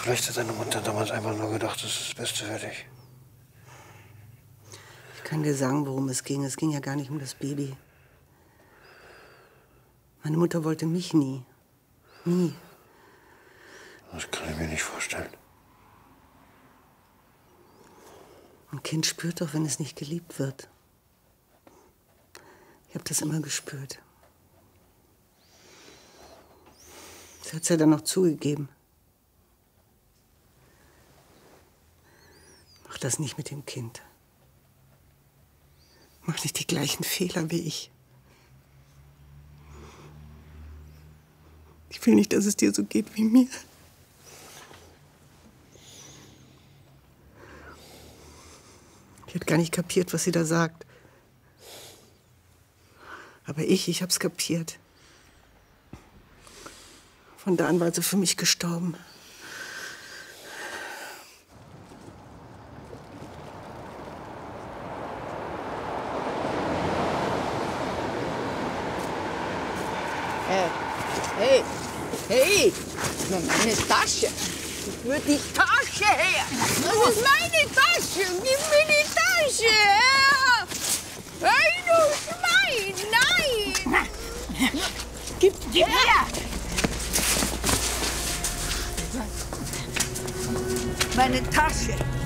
Vielleicht hat deine Mutter damals einfach nur gedacht, das ist das Beste für dich. Ich kann dir sagen, worum es ging. Es ging ja gar nicht um das Baby. Meine Mutter wollte mich nie. Nie. Das kann ich mir nicht vorstellen. Ein Kind spürt doch, wenn es nicht geliebt wird. Ich habe das immer gespürt. Sie hat es ja dann noch zugegeben. Mach das nicht mit dem Kind. Mach nicht die gleichen Fehler wie ich. Ich will nicht, dass es dir so geht wie mir. Die hat gar nicht kapiert, was sie da sagt. Aber ich hab's kapiert. Von da an war sie für mich gestorben. Hey, nur meine Tasche. Gib mir die Tasche her. Das ist meine Tasche. Gib mir die Tasche her. Hey, du Schwein, nein. Gib her. Meine Tasche.